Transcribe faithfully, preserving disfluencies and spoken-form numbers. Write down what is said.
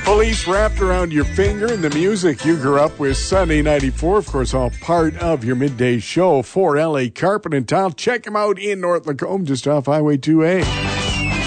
Police wrapped around your finger and the music you grew up with. Sunday ninety-four, of course, all part of your midday show for L A Carpet and Tile. Check them out in North Lacombe, just off Highway two A.